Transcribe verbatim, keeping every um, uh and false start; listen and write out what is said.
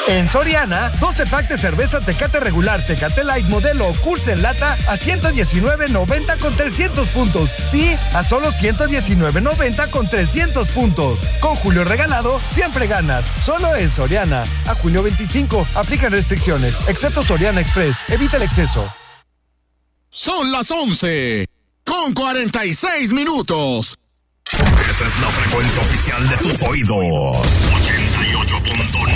En Soriana, doce pack de cerveza Tecate regular, Tecate Light modelo o Curse en lata a ciento diecinueve noventa con trescientos puntos. Sí, a solo ciento diecinueve noventa con trescientos puntos. Con Julio regalado, siempre ganas. Solo en Soriana. A junio veinticinco, aplican restricciones, excepto Soriana Express. Evita el exceso. Son las once con cuarenta y seis minutos. Esa es la frecuencia oficial de tus oídos. ochenta y ocho punto